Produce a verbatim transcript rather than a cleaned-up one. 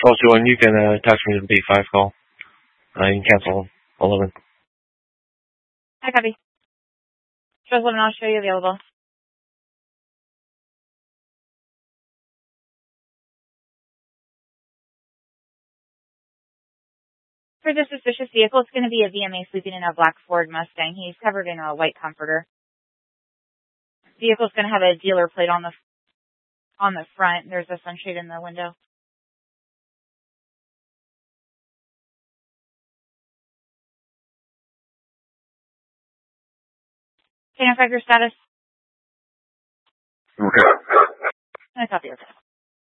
Also, and you can uh, attach me to the B five call. Uh, you can cancel eleven. Hi, copy. Shows eleven, I'll show you available. For the suspicious vehicle, it's going to be a V M A sleeping in a black Ford Mustang. He's covered in a white comforter. Vehicle's going to have a dealer plate on the on the front. There's a sunshade in the window. Can I find your status? Okay. I copy. Okay.